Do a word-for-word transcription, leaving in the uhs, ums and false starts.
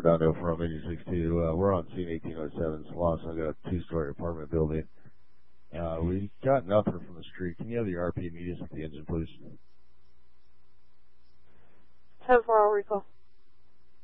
Redondo from Engine sixty-two. Uh, we're on scene eighteen oh seven, Slauson. I got a two-story apartment building. Uh, we got nothing from the street. Can you have the R P meet us at the engine, please? ten four, I'll recall.